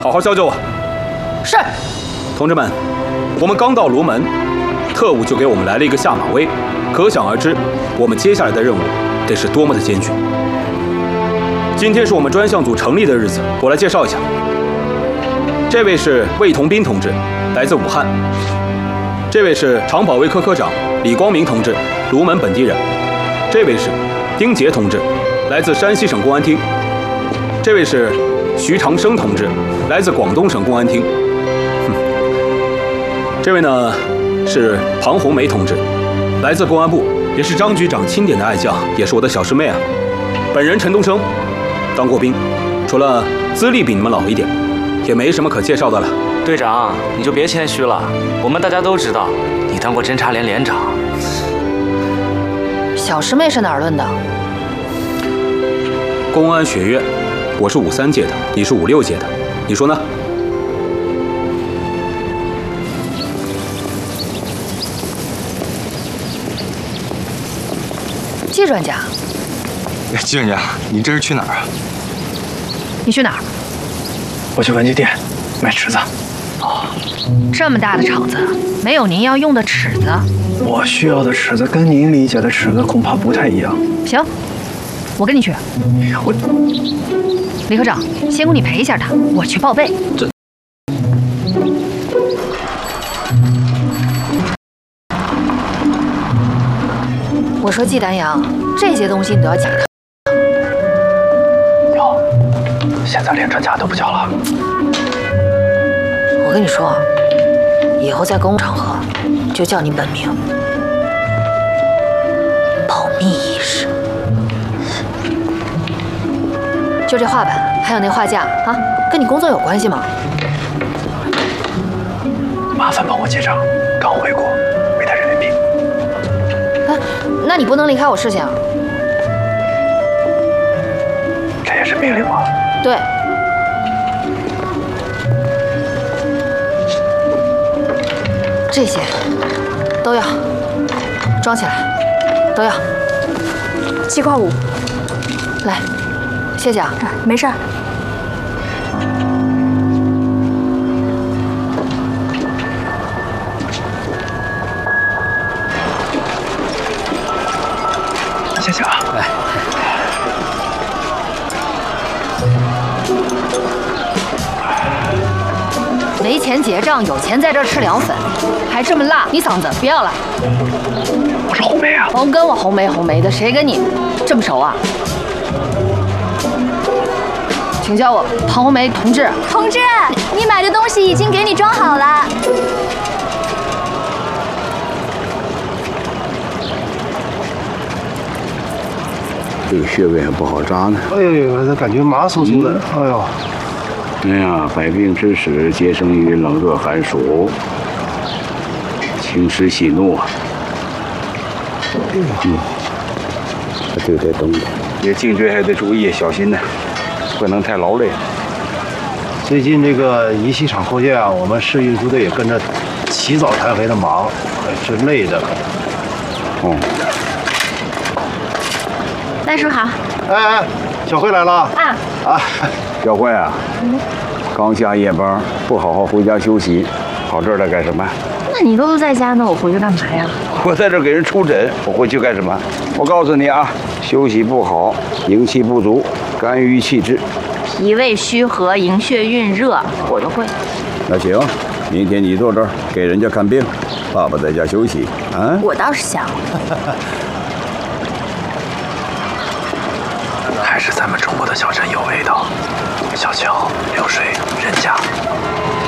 好好教教我。 是。 同志们，我们刚到卢门，特务就给我们来了一个下马威，可想而知，我们接下来的任务得是多么的艰巨。今天是我们专项组成立的日子，我来介绍一下。这位是魏同斌同志，来自武汉。这位是常保卫科科长李光明同志，卢门本地人。这位是丁杰同志，来自山西省公安厅。这位是徐长生同志，来自广东省公安厅。这位呢是庞红梅同志，来自公安部，也是张局长钦点的爱将，也是我的小师妹啊。本人陈东升，当过兵，除了资历比你们老一点，也没什么可介绍的了。 队长，你就别谦虚了，我们大家都知道，你当过侦察连连长。 小师妹是哪儿论的？ 公安学院，我是53届的，你是56届的，你说呢？ 季专家， 季专家，你这是去哪儿啊？ 你去哪儿？ 我去文具店买尺子。 哦，这么大的厂子，没有您要用的尺子。 我需要的尺子跟您理解的尺子恐怕不太一样。 行，我跟你去。李科长，先供你陪一下他，我去报备。我说季丹阳，这些东西你都要讲他。 哟，现在连专家都不叫了。 我跟你说，以后在公共场合就叫你本名，保密意识。就这画板，还有那画架啊，跟你工作有关系吗？ 麻烦帮我结账，刚回国，没带人民币。 啊，那你不能离开我视线啊。 这也是命令吗？ 对。这些都要装起来，都要。 7块5。 来，谢谢啊。 没事儿。 谢谢啊。 来。 没钱结账，有钱在这儿吃凉粉，还这么辣，你嗓子不要了。 我是红梅啊。 甭跟我红梅的，谁跟你这么熟啊？请叫我庞红梅同志。 同志，你买的东西已经给你装好了。 这个穴位还不好扎呢。 哎呦，这感觉麻酥酥的。哎呦。 哎呀，百病之始，皆生于冷热寒暑，清湿喜怒啊。就得动动，也颈椎还得注意小心呢，不能太劳累。 最近这个仪器厂扩建啊，我们市运输队也跟着起早贪黑的忙，是累的。 哦。 大叔好。 哎，小慧来了。啊。 小慧啊，刚下夜班，不好好回家休息，跑这儿来干什么？ 那你都在家呢，我回去干嘛呀？ 我在这儿给人出诊，我回去干什么？我告诉你啊，休息不好，营气不足，肝郁气滞， 脾胃虚和，营血蕴热，我都会。 那行，明天你坐这儿给人家看病，爸爸在家休息啊。 我倒是想。 还是咱们中国的小镇有味道，小桥流水人家。